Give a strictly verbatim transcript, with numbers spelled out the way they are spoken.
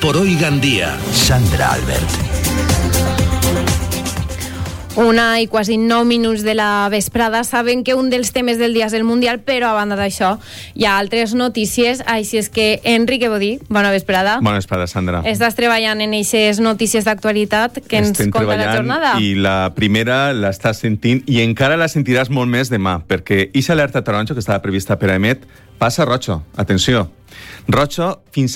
por hoy Gandía. Sandra Albert. Una i quasi nou minuts de la vesprada. Saben que un dels temes del dia és el Mundial, però a banda d'això hi ha altres notícies, així és que Enrique Bodí, bona vesprada. Bona vesprada, Sandra. Estàs treballant en aquestes notícies d'actualitat que ens Estem conta la jornada? I la primera l'estàs sentint i encara la sentiràs molt més demà, perquè ixa alerta taronja que estava prevista per a Emet passa rojo. Atenció. Rojo fins